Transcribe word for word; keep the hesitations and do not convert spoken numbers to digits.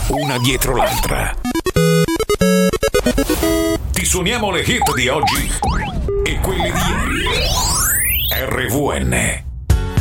una dietro l'altra. Ti suoniamo le hit di oggi e quelle di ieri. R V N